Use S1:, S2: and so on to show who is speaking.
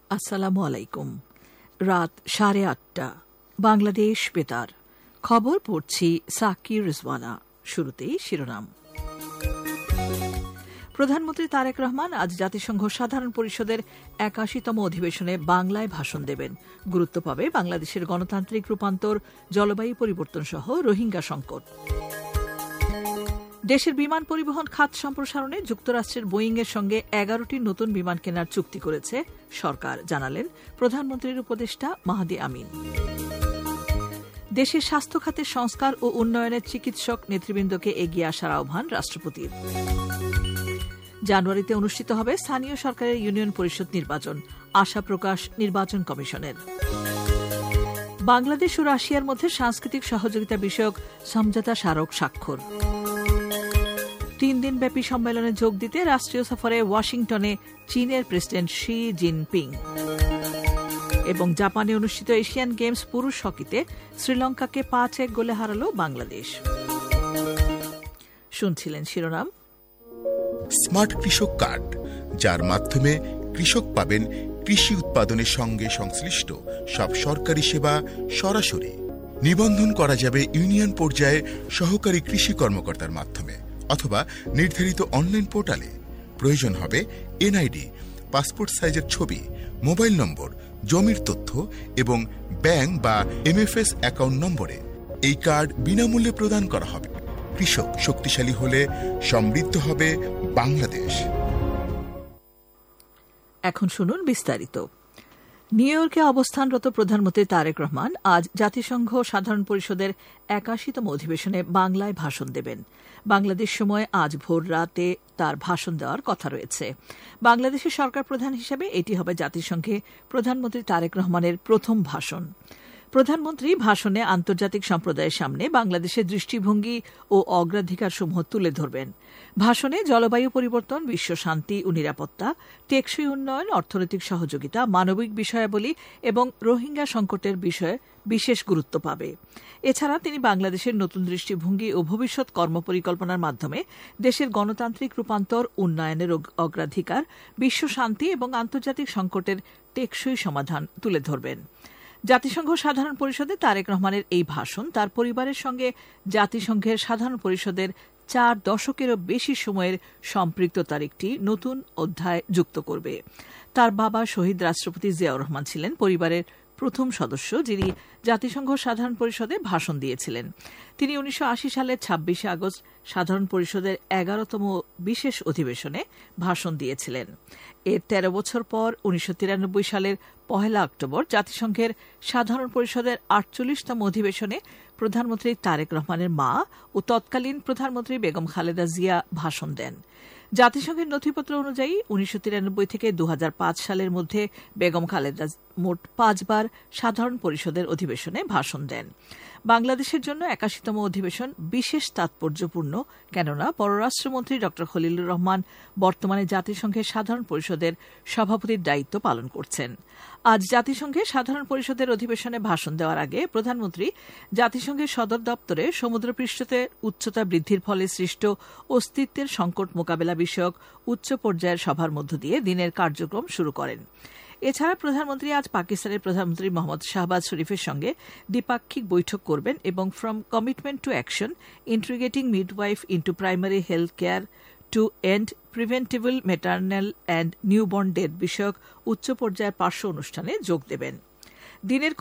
S1: আসসালামু আলাইকুম। রাত 8:30 বাংলাদেশ বেতার খবর পড়ছি সাকির রিজওয়ানা। শুরুতেই শিরোনাম। প্রধানমন্ত্রী তারেক রহমান আজ জাতিসংঘ সাধারণ পরিষদের 81তম অধিবেশনে বাংলায় ভাষণ দেবেন। গুরুত্ব পাবে বাংলাদেশের গণতান্ত্রিক রূপান্তর, জলবায়ু পরিবর্তন সহ রোহিঙ্গা সংকট। দেশের বিমান পরিবহন খাত সম্প্রসারণে যুক্তরাষ্ট্রের বোয়িংয়ের সঙ্গে 11টি নতুন বিমান কেনার চুক্তি করেছে সরকার, জানালেন প্রধানমন্ত্রীর উপদেষ্টা মাহদি আমিন। দেশের স্বাস্থ্য খাতের সংস্কার ও উন্নয়নের চিকিৎসক নেতৃবৃন্দকে এগিয়ে আসার আহ্বান রাষ্ট্রপতির। জানুয়ারিতে অনুষ্ঠিত হবে স্থানীয় সরকারের ইউনিয়ন পরিষদ নির্বাচন, আশা প্রকাশ নির্বাচন কমিশনের। বাংলাদেশ ও রাশিয়ার মধ্যে সাংস্কৃতিক সহযোগিতা বিষয়ক সমঝোতা স্মারক স্বাক্ষর। 3 দিনব্যাপী সম্মেলনে যোগ দিতে রাষ্ট্রীয় সফরে ওয়াশিংটনে চীনের প্রেসিডেন্ট শি জিনপিং। এবং জাপানে অনুষ্ঠিত এশিয়ান গেমস পুরুষ হকিতে শ্রীলঙ্কাকে 5-1 গোলে হারাল বাংলাদেশ। শুনছিলেন শিরোনাম।
S2: স্মার্ট কৃষক কার্ড, যার মাধ্যমে কৃষক পাবেন কৃষি উৎপাদনের সঙ্গে সংশ্লিষ্ট সব সরকারি সেবা সরাসরি। নিবন্ধন করা যাবে ইউনিয়ন পর্যায়ে সহকারী কৃষি কর্মকর্তার মাধ্যমে অথবা নির্ধারিত অনলাইন পোর্টালে। প্রয়োজন হবে এনআইডি, পাসপোর্ট সাইজের ছবি, মোবাইল নম্বর, জমির তথ্য এবং ব্যাংক বা এমএফএস অ্যাকাউন্ট নম্বরে। এই কার্ড বিনামূল্যে প্রদান করা হবে। কৃষক শক্তিশালী হলে সমৃদ্ধ হবে বাংলাদেশ।
S1: এখন শুনুন বিস্তারিত। নিউ ইয়র্কে অবস্থানরত প্রধানমন্ত্রী তারেক রহমান আজ জাতিসংঘ সাধারণ পরিষদের 81তম অধিবেশনে বাংলায় ভাষণ দেবেন। বাংলাদেশ সময় আজ ভোর রাতে তার ভাষণ দেওয়ার কথা রয়েছে। বাংলাদেশের সরকার প্রধান হিসেবে এটি হবে জাতিসংঘে প্রধানমন্ত্রী তারেক রহমানের প্রথম ভাষণ। প্রধানমন্ত্রী ভাষণে আন্তর্জাতিক সম্প্রদায়ের সামনে বাংলাদেশের দৃষ্টিভঙ্গি ও অগ্রাধিকারসমূহ তুলে ধরবেন। ভাষণে জলবায়ু পরিবর্তন, বিশ্ব শান্তি ও নিরাপত্তা, টেকসই উন্নয়ন, অর্থনৈতিক সহযোগিতা, মানবিক বিষয়াবলী এবং রোহিঙ্গা সংকটের বিষয়ে বিশেষ গুরুত্ব পাবে। এছাড়া তিনি বাংলাদেশের নতুন দৃষ্টিভঙ্গি ও ভবিষ্যৎ কর্মপরিকল্পনার মাধ্যমে দেশের গণতান্ত্রিক রূপান্তর, উন্নয়নের অগ্রাধিকার, বিশ্ব শান্তি এবং আন্তর্জাতিক সংকটের টেকসই সমাধান তুলে ধরবেন। জাতিসংঘ সাধারণ পরিষদে তারেক রহমানের এই ভাষণ তার পরিবারের সঙ্গে জাতিসংঘের সাধারণ পরিষদের 4 দশকেরও বেশি সময়ের সম্পৃক্ততার একটি নতুন অধ্যায় যুক্ত করবে। তার বাবা শহীদ রাষ্ট্রপতি জিয়াউর রহমান ছিলেন পরিবারের প্রথম সদস্য, যিনি জাতিসংঘ সাধারণ পরিষদে ভাষণ দিয়েছিলেন। তিনি 1980 সালের 26শে আগস্ট সাধারণ পরিষদের 11তম বিশেষ অধিবেশনে ভাষণ দিয়েছিলেন। এর 13 বছর পর 1993 সালের 1 অক্টোবর জাতিসংঘের সাধারণ পরিষদের 48তম অধিবেশনে প্রধানমন্ত্রী তারেক রহমানের মা ও তৎকালীন প্রধানমন্ত্রী বেগম খালেদা জিয়া ভাষণ দেন। জাতিসংঘের নথিপত্র অনুযায়ী 1993 থেকে 2005 সালের মধ্যে বেগম খালেদা মোট 5 বার সাধারণ পরিষদের অধিবেশনে ভাষণ দেন। বাংলাদেশের জন্য 81তম অধিবেশন বিশেষ তাৎপর্যপূর্ণ, কেননা পররাষ্ট্রমন্ত্রী ড খলিলুর রহমান বর্তমানে জাতিসংঘের সাধারণ পরিষদের সভাপতির দায়িত্ব পালন করছেন। আজ জাতিসংঘের সাধারণ পরিষদের অধিবেশনে ভাষণ দেওয়ার আগে প্রধানমন্ত্রী জাতিসংঘের সদর দপ্তরে সমুদ্রপৃষ্ঠতে উচ্চতা বৃদ্ধির ফলে সৃষ্ট অস্তিত্বের সংকট মোকাবেলা বিষয়ক উচ্চ পর্যায়ের সভার মধ্য দিয়ে দিনের কার্যক্রম শুরু করেন। এছাড়া প্রধানমন্ত্রী আজ পাকিস্তানের প্রধানমন্ত্রী মোহাম্মদ শাহবাজ শরীফের সঙ্গে দ্বিপাক্ষিক বৈঠক করবেন এবং from commitment to action, integrating midwife into primary health care two and preventable maternal and newborn death বিষয়ক উচ্চ পর্যায়ের পার্শ্ব অনুষ্ঠানে যোগ দেবেন। দিনের